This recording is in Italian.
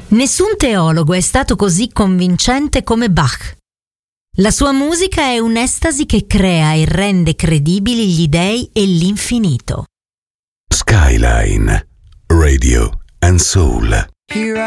Nessun teologo è stato così convincente come Bach. La sua musica è un'estasi che crea e rende credibili gli dei e l'infinito. Skyline Radio and Soul.